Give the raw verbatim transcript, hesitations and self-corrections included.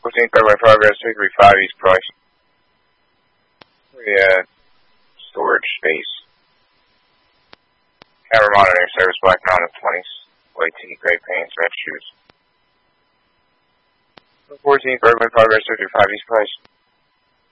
fourteen Third Progress, two three five East Price. Yeah, storage space. Camera monitor, service black mounted twenties. White tee, gray pants, red shoes. fourteen Third Progress, two three five East Price.